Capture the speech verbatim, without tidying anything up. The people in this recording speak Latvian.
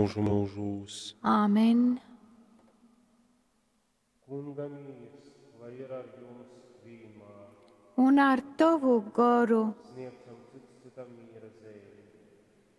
mūžu mūžos. Āmen. Kunga mīrs, lai ir ar jums vienmēr. Un ar tavu garu. Sniegsim cits citam mīra zēļu.